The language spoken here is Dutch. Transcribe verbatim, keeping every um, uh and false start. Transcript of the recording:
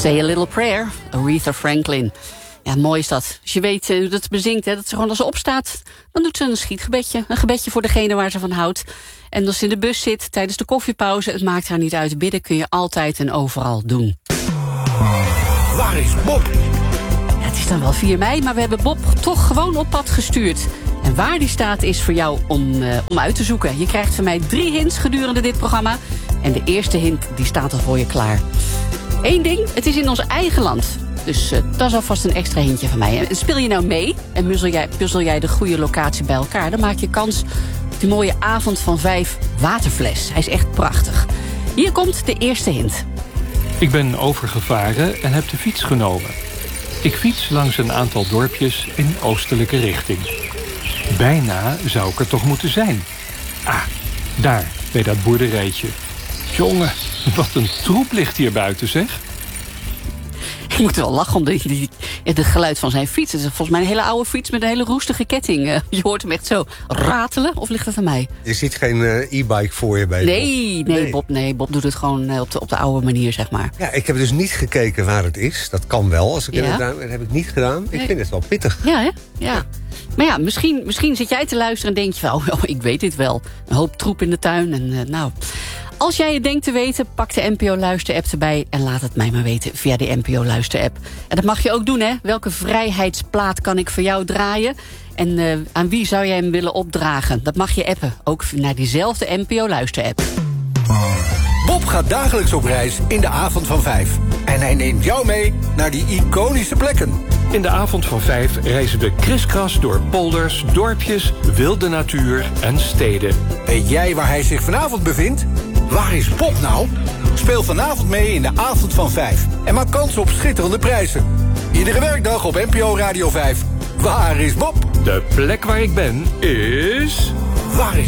Say a Little Prayer, Aretha Franklin. Ja, mooi is dat. Als je weet hoe dat bezingt, hè, dat ze gewoon als ze opstaat, dan doet ze een schietgebedje. Een gebedje voor degene waar ze van houdt. En als ze in de bus zit tijdens de koffiepauze, het maakt haar niet uit. Bidden kun je altijd en overal doen. Waar is Bob? Ja, het is dan wel vier mei, maar we hebben Bob toch gewoon op pad gestuurd. En waar die staat is voor jou om, uh, om uit te zoeken. Je krijgt van mij drie hints gedurende dit programma. En de eerste hint die staat al voor je klaar. Eén ding, het is in ons eigen land. Dus uh, dat is alvast een extra hintje van mij. En speel je nou mee en puzzel jij, puzzel jij de goede locatie bij elkaar, dan maak je kans op die mooie avond van vijf waterfles. Hij is echt prachtig. Hier komt de eerste hint. Ik ben overgevaren en heb de fiets genomen. Ik fiets langs een aantal dorpjes in oostelijke richting. Bijna zou ik er toch moeten zijn. Ah, daar, bij dat boerderijtje. Jongen, wat een troep ligt hier buiten, zeg. Ik moet wel lachen om de, het geluid van zijn fiets. Het is volgens mij een hele oude fiets met een hele roestige ketting. Je hoort hem echt zo ratelen, of ligt dat aan mij? Je ziet geen uh, e-bike voor je bij nee, Bob. Nee, nee, Bob, nee, Bob doet het gewoon uh, op, de, op de oude manier, zeg maar. Ja, ik heb dus niet gekeken waar het is. Dat kan wel, als ik Ja. het gedaan. Dat heb ik niet gedaan. Ik Nee. vind het wel pittig. Ja, hè? Ja. Maar ja, misschien, misschien zit jij te luisteren en denk je van, oh, ik weet dit wel. Een hoop troep in de tuin en uh, nou... Als jij het denkt te weten, pak de N P O-luisterapp erbij en laat het mij maar weten via de N P O-luisterapp. En dat mag je ook doen, hè? Welke vrijheidsplaat kan ik voor jou draaien? En uh, aan wie zou jij hem willen opdragen? Dat mag je appen, ook naar diezelfde N P O-luisterapp. Bob gaat dagelijks op reis in de avond van vijf. En hij neemt jou mee naar die iconische plekken. In de avond van vijf reizen we kriskras door polders, dorpjes, wilde natuur en steden. Weet jij waar hij zich vanavond bevindt? Waar is Bob nou? Speel vanavond mee in de avond van vijf. En maak kans op schitterende prijzen. Iedere werkdag op N P O Radio vijf. Waar is Bob? De plek waar ik ben is... Waar is